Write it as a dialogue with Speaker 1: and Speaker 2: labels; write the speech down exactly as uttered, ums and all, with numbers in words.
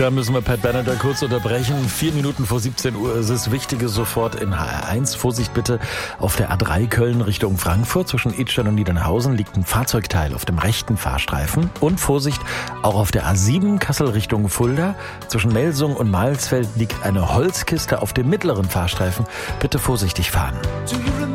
Speaker 1: Da müssen wir Pat Benatar kurz unterbrechen. Vier Minuten vor siebzehn Uhr ist es. Wichtige sofort in H R eins. Vorsicht bitte auf der A drei Köln Richtung Frankfurt. Zwischen Idstein und Niedernhausen liegt ein Fahrzeugteil auf dem rechten Fahrstreifen. Und Vorsicht auch auf der A sieben Kassel Richtung Fulda. Zwischen Melsung und Mahlsfeld liegt eine Holzkiste auf dem mittleren Fahrstreifen. Bitte vorsichtig fahren.